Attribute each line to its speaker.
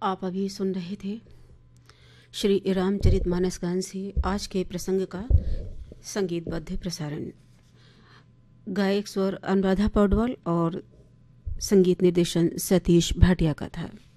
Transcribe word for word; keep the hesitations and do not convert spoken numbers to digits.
Speaker 1: आप अभी सुन रहे थे श्री रामचरितमानस गान से आज के प्रसंग का संगीतबद्ध प्रसारण। गायक स्वर अनुराधा पौडवाल और संगीत निर्देशन सतीश भाटिया का था।